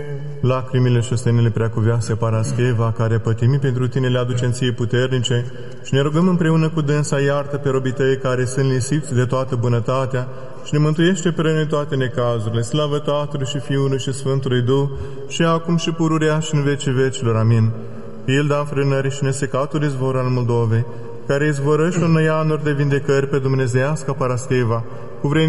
Lacrimile și ostenile preacuvioase Parascheva, care pătimii pentru tine le aduce în ție puternice, și ne rugăm împreună cu dânsa, iartă pe robii tăi care sunt lisiți de toată bunătatea și ne mântuiește pe noi toate necazurile. Slavă Tatălui și Fiului și Sfântului Duh, și acum și pururea și în vecii vecilor. Amin. Pilda înfrânării și nesecatul izvor al Moldovei, care izvorăște un neanuri de vindecări pe dumnezeiasca Parascheva, cu